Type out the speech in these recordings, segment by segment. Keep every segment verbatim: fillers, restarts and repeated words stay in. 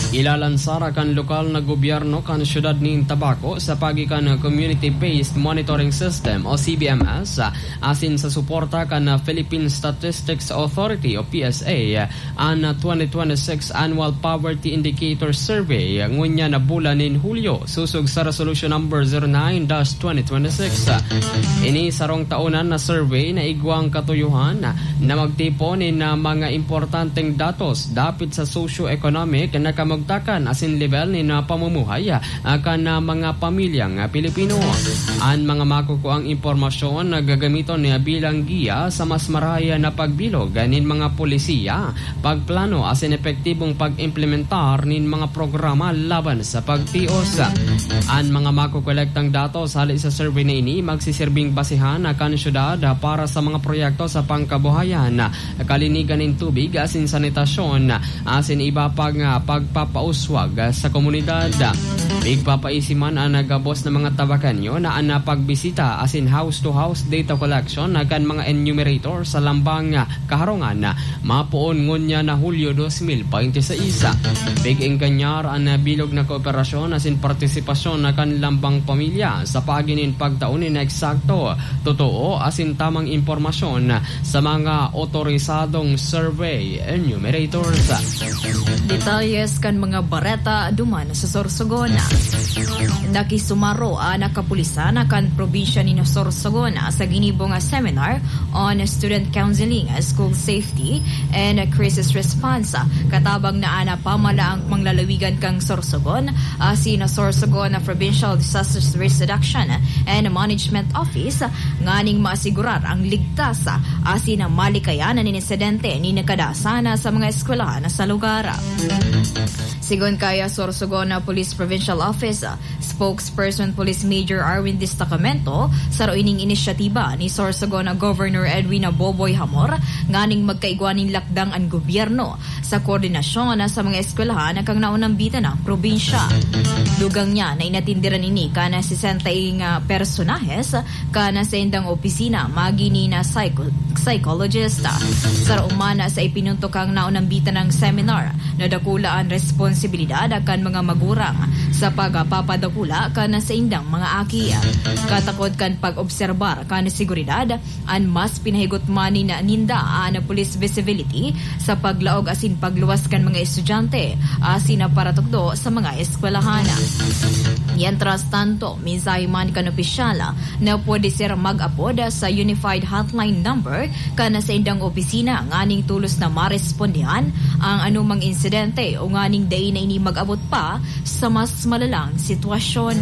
Ilalansara kan lokal na gobyerno kan syudad ning Tabaco sa pagikan Community-Based Monitoring System o C B M S asin sa suporta kan Philippine Statistics Authority o P S A ang twenty twenty-six Annual Poverty Indicator Survey ngunya na bulan nin Hulyo susug sa resolution number zero nine dash twenty twenty-six. Ini sarong taunan na survey na igwang katuyuhan na magtipon nin mga importanteng datos dapit sa socio-economic na kamagtakan asin level ni na pamumuhay akan na mga pamilyang Pilipino. Ang mga makukuang impormasyon na gagamiton niya bilang giya sa mas maraya na pagbilog nin mga polisiya, pagplano asin epektibong pag-implementar nin mga programa laban sa pagtios. Ang mga makukolektang datos hali sa survey na ini magsisilbing basihan akan syudad para sa mga proyekto sa pangkabuhayan, kalinigan ng tubig asin sanitasyon asin iba pang pagpapauswag sa komunidad. Igpapaisiman ang nagabos ng mga tabakanyo na ang pagbisita asin house-to-house data collection akan mga enumerator sa lambang kaharungan mapuon ngunya na Hulyo twenty twenty-six. Biging kanyar ang bilog na kooperasyon asin partisipasyon akan lambang pamilya sa paginin pagtaunin na eksakto, totoo asin tamang impormasyon sa mga otorisadong survey enumerators. Detalles kan mga bareta duman sa Sorsogon. Nakisumaro ang nakapulisan kan probinsya ni Sorsogon sa ginibong seminar on student counseling, school safety and crisis response. Katabang na ana pamalaang manglalawigan kang Sorsogon si na Sorsogon Provincial Disaster Risk Reduction and Management Office nganing masigurar ang ligtas asin ang malikayan ng insidente ni nakadasana sa mga eskwelahan sa lugar. Sigon kaya Sorsogon Police Provincial Office spokesperson Police Major Arwin Destacamento sa roining inisyatiba ni Sorsogon Governor Edwin Boboy Hamor nganing magkaigwaning lakdang ang gobyerno sa koordinasyon sa mga eskwelahan kang naunambitan ng probinsya. Dugang niya na inatindiran ini kana sesentaing personahes kana sa indang opisina magini na psycho- psychologist. Sa umana sa ipinuntukang naunambitan ng seminar na dakula ang responsibilidad akan mga magurang sa pagpapadakula kana sa indang mga aki. Katakod kan pag-obserbar kana seguridad an mas pinahigot mani na ninda ang police visibility sa paglaog asin pagluwas kan mga estudyante asin na paratukdo sa mga eskwelahan. Mientras tanto, mensahe man kan opisyala na pwede sir mag-apod sa unified hotline number kana sa indang opisina nganing tulos na marespondihan ang anumang insidente o nganing day na ini mag-abot pa sa mas malalang sitwasyon.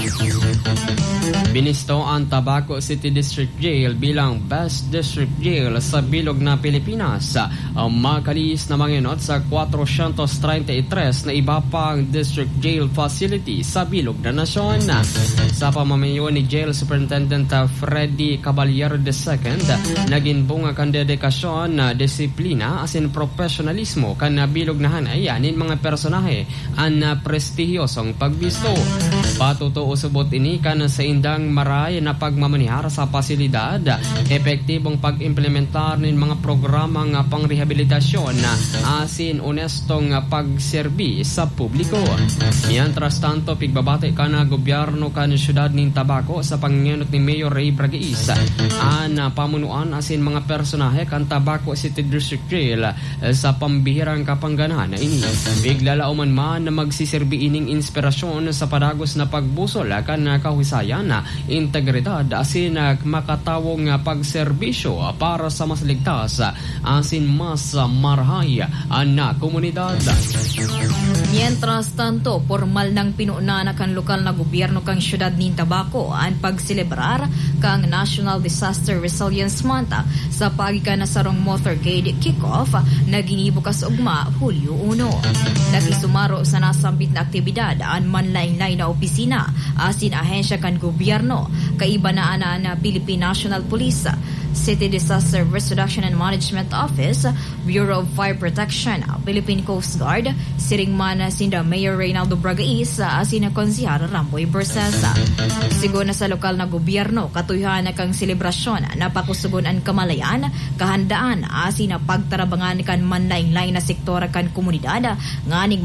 Binisto ang Tabaco City District Jail bilang best district jail sa bilog na Pilipinas. Ang makalis na manginot sa four thirty-three na iba pang district jail facility sa bilog na nasyon. Sa pamamayo ni Jail Superintendent Freddy Caballero the second, naging bunga kan dedikasyon, disiplina asin profesionalismo kan bilog na hanayanin mga personahe ang prestihiyosong pagbisto. Patutuo subot ini kan sa indang maray na pagmamanihar sa pasilidad, epektibong pag-implementar ng mga programang pangrehabilitasyon asin onestong pagserbi sa publiko. Mientras tanto, pigbabate ka na gobyerno kan syudad ng Tabaco sa panginganot ni Mayor Ray Bragais ang pamunuan asin mga personahe kan Tabaco City District Jail sa pambihirang kapangganahan na ini. Biglalauman man na magsiserbi ining inspirasyon sa padagos na pagbusol kan kahusayan, integridad asin makatawong pagserbisyo para sa mas ligtas asin mas marhay na komunidad. Mientras tanto, formal nang pinuna na kan lokal na gobyerno kang syudad ng Tabaco ang pagselebrar kang National Disaster Resilience Month sa pagikan na sarong motorcade kick-off na ginibukas ugma Hulyo one. Nakisumaro sa nasambit na aktibidad ang manlain-lain na opisina asin ahensya kan gobyerno, kaiba na ana na Philippine National Police, City Disaster Risk Reduction and Management Office, Bureau of Fire Protection, Philippine Coast Guard, siringman sinda Mayor Reynaldo Bragais asin na Konsehal Ramboy Bersesa. Sigo na sa lokal na gobyerno, katuyhan na kang selebrasyon na pakusugon ang kamalayan, kahandaan asin na pagtarabangan kan manlain-lain na sektor kan komunidad, nganing